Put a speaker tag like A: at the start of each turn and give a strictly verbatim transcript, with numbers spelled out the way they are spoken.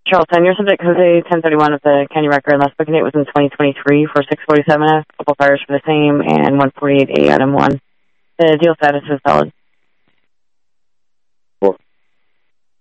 A: Charleston, your subject code ten thirty-one of the county record. Last booking date was in twenty twenty-three for six forty-seven F. Couple fires for the same and one forty-eight A item one. The deal status is valid.